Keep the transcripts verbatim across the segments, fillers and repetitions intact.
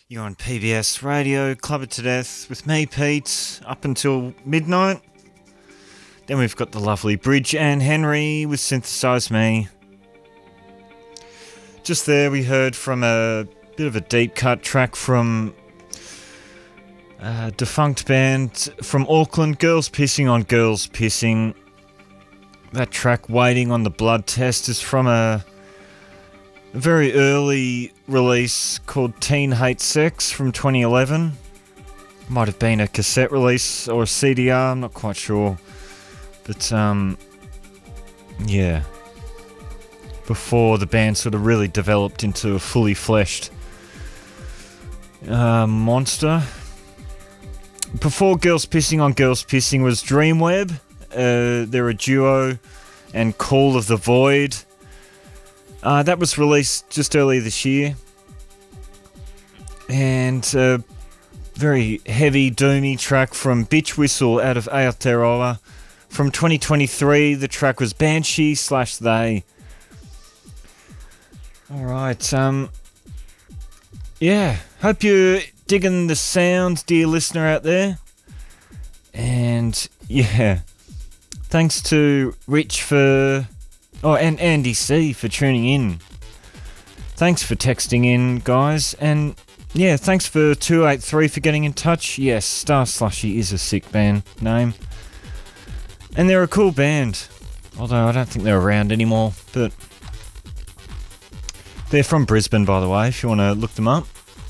You're on P B S Radio, Club It to Death, with me, Pete, up until midnight. Then we've got the lovely Bridge and Henry with Synthesize Me. Just there we heard from a bit of a deep cut track from a defunct band from Auckland, Girls Pissing on Girls Pissing. That track, Waiting on the Blood Test, is from a A very early release called Teen Hate Sex from twenty eleven. Might have been a cassette release or a C D R, I'm not quite sure. But, um, yeah. Before the band sort of really developed into a fully fleshed uh, monster. Before Girls Pissing on Girls Pissing was Dreamweb. Uh, they're a duo, and Call of the Void. Uh, that was released just earlier this year. And a very heavy, doomy track from Bitch Whistle out of Aotearoa. From twenty twenty-three, the track was Banshee slash They. Alright, um... yeah, hope you're digging the sound, dear listener out there. And, yeah, thanks to Rich for... Oh, and Andy C for tuning in. Thanks for texting in, guys. And, yeah, thanks for two eight three for getting in touch. Yes, Star Slushy is a sick band name. And they're a cool band. Although I don't think they're around anymore. But they're from Brisbane, by the way, if you want to look them up.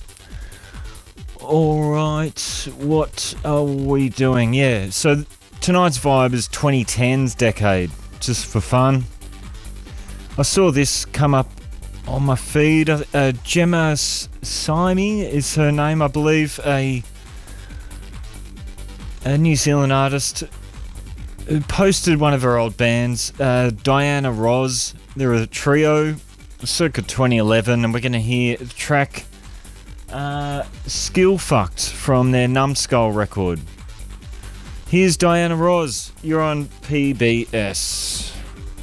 Alright, what are we doing? Yeah, so tonight's vibe is twenty tens decade, just for fun. I saw this come up on my feed. Uh, Gemma Simi is her name, I believe. A, a New Zealand artist who posted one of her old bands, uh, Diana Roz. They're a trio, circa twenty eleven, and we're going to hear the track uh, Skill Fucked from their Numbskull record. Here's Diana Roz. You're on P B S.